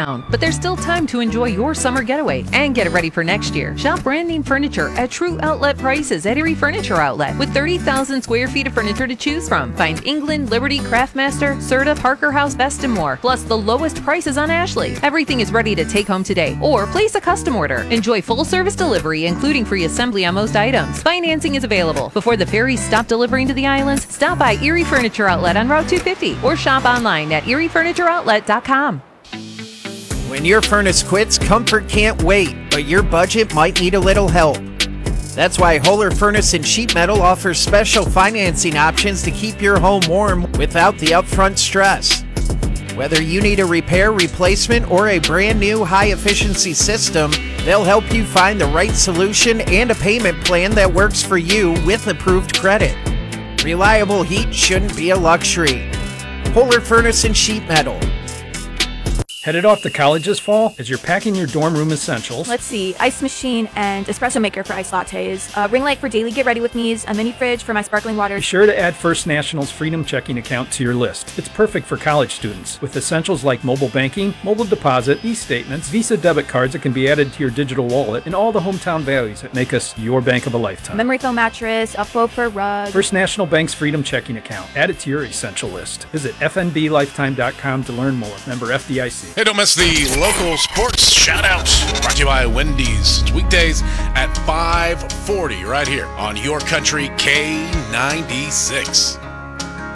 town. But there's still time to enjoy your summer getaway and get it ready for next year. Shop brand name furniture at true outlet prices at Erie Furniture Outlet with 30,000 square feet of furniture to choose from. Find England, Liberty, Craftmaster, Serta, Parker House, Best, and more. Plus the lowest prices on Ashley. Everything is ready to take home today or place a custom order. Enjoy full service delivery, including free assembly on most items. Financing is available. Before the ferries stop delivering to the islands, stop by Erie Furniture Outlet on Route 250 or shop online at eriefurnitureoutlet.com. When your furnace quits, comfort can't wait, but your budget might need a little help. That's why Holler Furnace and Sheet Metal offers special financing options to keep your home warm without the upfront stress. Whether you need a repair, replacement, or a brand new high-efficiency system, they'll help you find the right solution and a payment plan that works for you with approved credit. Reliable heat shouldn't be a luxury. Holler Furnace and Sheet Metal. Headed off to college this fall? As you're packing your dorm room essentials, let's see, ice machine and espresso maker for iced lattes, ring light for daily get ready with me's, a mini fridge for my sparkling water. Be sure to add First National's Freedom Checking account to your list. It's perfect for college students with essentials like mobile banking, mobile deposit, e-statements, Visa debit cards that can be added to your digital wallet, and all the hometown values that make us your bank of a lifetime. Memory foam mattress, a faux fur rug. First National Bank's Freedom Checking account. Add it to your essential list. Visit fnblifetime.com to learn more. Member FDIC. Hey, don't miss the local sports shout-out brought to you by Wendy's. It's weekdays at 5:40 right here on Your Country K96.